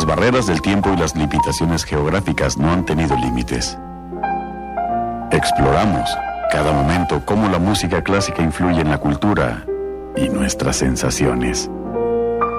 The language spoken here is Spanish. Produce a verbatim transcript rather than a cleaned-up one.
Las barreras del tiempo y las limitaciones geográficas no han tenido límites. Exploramos cada momento cómo la música clásica influye en la cultura y nuestras sensaciones.